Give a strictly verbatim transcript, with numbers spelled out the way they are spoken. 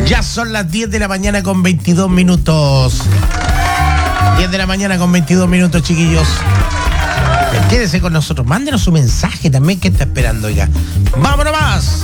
Ya son las diez de la mañana con veintidós minutos. diez de la mañana con veintidós minutos, chiquillos. Quédese con nosotros. Mándenos su mensaje también que está esperando, oiga. ¡Vámonos más!